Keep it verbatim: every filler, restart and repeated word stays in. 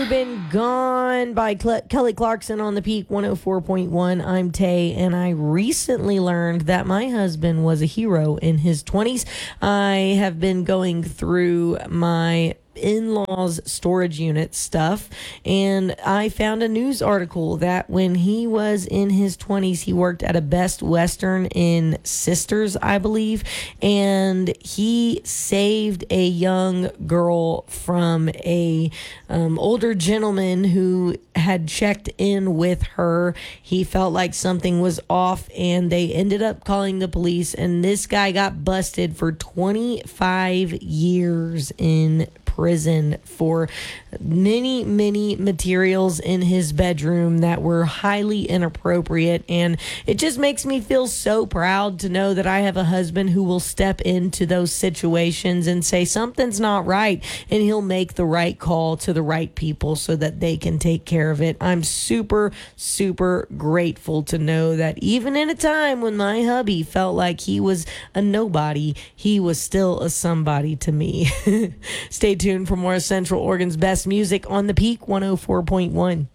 Been Gone by Cle- Kelly Clarkson on the Peak one oh four point one. I'm Tay, and I recently learned that my husband was a hero in his twenties. I have been going through my in-laws storage unit stuff, and I found a news article that when he was in his twenties, he worked at a Best Western in Sisters, I believe, and he saved a young girl from a um, older gentleman who had checked in with her. He felt like something was off, and they ended up calling the police, and this guy got busted for twenty-five years in prison for many, many materials in his bedroom that were highly inappropriate. And it just makes me feel so proud to know that I have a husband who will step into those situations and say something's not right, and he'll make the right call to the right people so that they can take care of it. I'm super, super grateful to know that even in a time when my hubby felt like he was a nobody, he was still a somebody to me. Stay tuned for more Central Oregon's best music on the Peak one oh four point one.